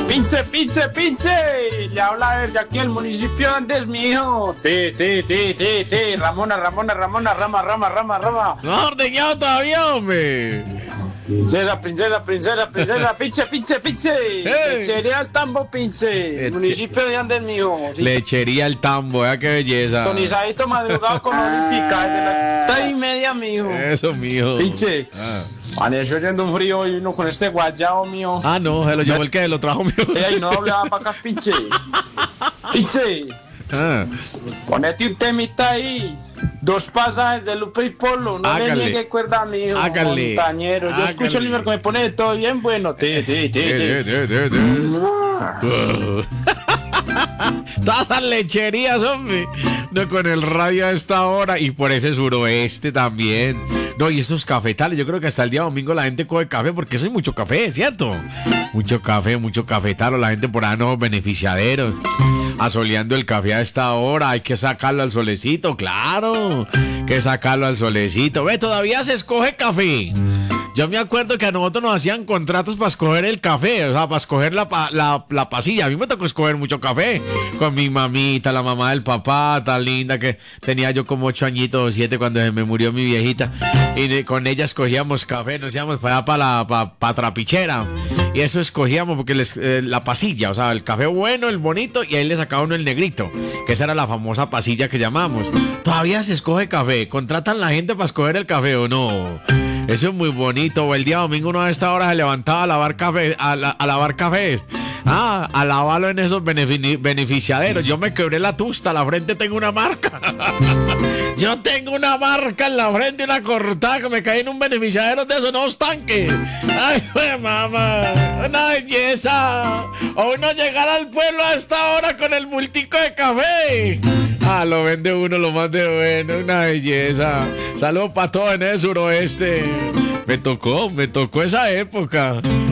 Pinche, pinche, pinche. Le habla desde aquí el municipio de Andes, mijo. Ramona, rama. No, ordeñado todavía, hombre. Princesa, pinche. Lechería El Tambo, pinche. Municipio de Andes, mijo. Sí. Lechería El Tambo, qué belleza. Tonizadito madrugado con olímpica desde las 3:30, mijo. Eso, mijo. Pinche. Amaneció yendo un frío y uno con este guayao, mío. Ah, no, se lo llevó el que lo trajo, mijo. Ey, no doblaba vacas, pinche. Pinche. Ponete un temita ahí. 2 pasajes de Lupe y Polo. No Hágale. le niegue cuerda, mijo. Hágale. Montañero. Yo escucho el número que me pone de todo bien bueno. Todas esas lecherías, hombre. No, con el radio a esta hora. Y por ese suroeste también. No, y esos cafetales. Yo creo que hasta el día domingo la gente coge café porque eso hay mucho café, ¿cierto? Mucho cafetalo. La gente por ahí, no, beneficiaderos. Asoleando el café a esta hora. Hay que sacarlo al solecito, claro. Que sacarlo al solecito. Ve, todavía se escoge café. Yo me acuerdo que a nosotros nos hacían contratos para escoger el café, o sea, para escoger la pasilla. A mí me tocó escoger mucho café con mi mamita, la mamá del papá, tan linda que tenía yo como 8 añitos o 7 cuando se me murió mi viejita. Y con ella escogíamos café, nos íbamos para allá para Trapichera. Y eso escogíamos porque la pasilla, o sea, el café bueno, el bonito, y ahí le sacaba uno el negrito, que esa era la famosa pasilla que llamamos. Todavía se escoge café, contratan la gente para escoger el café o no. Eso es muy bonito. O el día domingo uno a esta hora se levantaba a lavar café, a lavar cafés. A lavarlo en esos beneficiaderos. Yo me quebré la tusta, la frente tengo una marca. Yo tengo una marca en la frente, una cortada que me caí en un beneficiadero de esos nuevos tanques. Ay, mamá, una belleza. O uno llegar al pueblo a esta hora con el bultico de café. Lo vende uno lo más de bueno, una belleza. Saludos para todos en el suroeste. Me tocó esa época.